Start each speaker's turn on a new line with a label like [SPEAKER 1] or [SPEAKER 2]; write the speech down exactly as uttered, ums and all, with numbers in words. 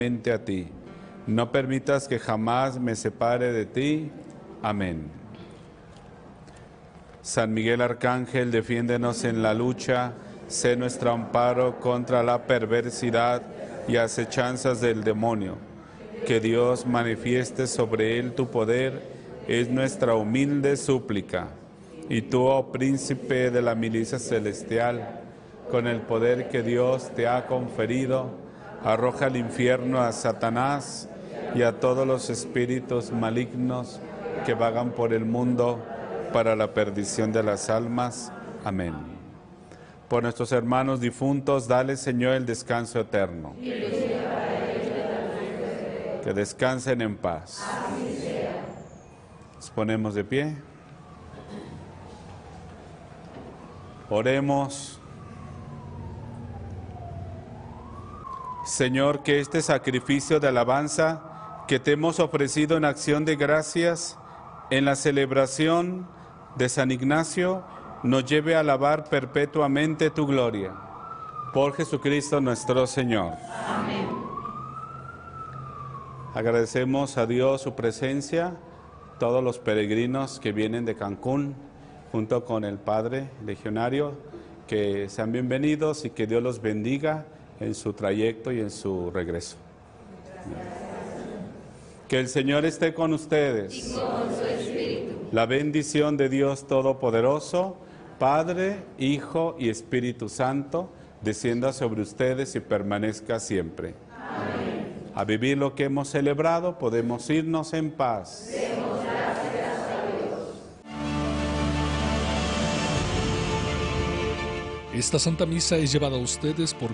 [SPEAKER 1] a ti. No permitas que jamás me separe de ti. Amén. San Miguel Arcángel, defiéndenos en la lucha, sé nuestro amparo contra la perversidad y acechanzas del demonio. Que Dios manifieste sobre él tu poder, es nuestra humilde súplica. Y tú, oh príncipe de la milicia celestial, con el poder que Dios te ha conferido, arroja al infierno a Satanás y a todos los espíritus malignos que vagan por el mundo para la perdición de las almas. Amén. Por nuestros hermanos difuntos, dale, Señor, el descanso eterno. Que descansen en paz. Nos ponemos de pie. Oremos. Señor, que este sacrificio de alabanza que te hemos ofrecido en acción de gracias en la celebración de San Ignacio nos lleve a alabar perpetuamente tu gloria. Por Jesucristo nuestro Señor.
[SPEAKER 2] Amén.
[SPEAKER 1] Agradecemos a Dios su presencia, todos los peregrinos que vienen de Cancún, junto con el Padre Legionario, que sean bienvenidos y que Dios los bendiga en su trayecto y en su regreso. Que el Señor esté con ustedes.
[SPEAKER 2] Y con su espíritu.
[SPEAKER 1] La bendición de Dios Todopoderoso, Padre, Hijo y Espíritu Santo, descienda sobre ustedes y permanezca siempre.
[SPEAKER 2] Amén.
[SPEAKER 1] A vivir lo que hemos celebrado, podemos irnos en paz.
[SPEAKER 2] Demos gracias a Dios.
[SPEAKER 3] Esta Santa Misa es llevada a ustedes por